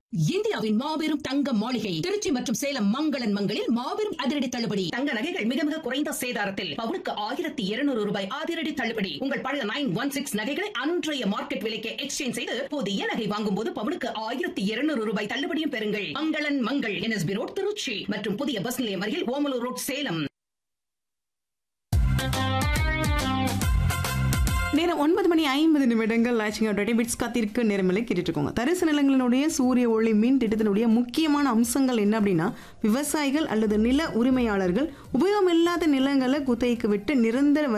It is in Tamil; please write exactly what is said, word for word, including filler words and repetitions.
இந்தியாவின் மாபெரும் தங்க மாளிகை திருச்சி மற்றும் சேலம் மங்களன் மங்களில் மாபெரும் அதிரடி தள்ளுபடி. தங்க நகைகள் மிக மிக குறைந்த சேதாரத்தில் பவுனுக்கு ஆயிரத்தி இருநூறு ரூபாய் அதிரடி தள்ளுபடி. உங்கள் பழைய நைன் ஒன் சிக்ஸ் நகைகளை அன்றைய மார்க்கெட் விலைக்கு எக்ஸ்சேஞ்ச் செய்து புதிய நகை வாங்கும் போது பவுனுக்கு ஆயிரத்தி இருநூறு ரூபாய் தள்ளுபடியும் பெறுங்கள். மங்களன் மங்கள் என்எஸ்பி ரோட் திருச்சி மற்றும் புதிய பஸ் நிலையம் அருகில் ஓமலூர் ரோட் சேலம். நேரம் ஒன்பது மணி ஐம்பது நிமிடங்கள் ஆச்சுங்க. டுவெண்ட்டி பிட்ஸ் காத்திருக்கு நேரமில்லை கேட்டுட்டு இருக்கோங்க. தரிசு நிலங்களினுடைய சூரிய ஒளி மின் திட்டத்தினுடைய முக்கியமான அம்சங்கள் என்ன அப்படின்னா, விவசாயிகள் அல்லது நில உரிமையாளர்கள் உபயோகம் இல்லாத நிலங்களை குத்தகைக்கு விட்டு நிரந்தர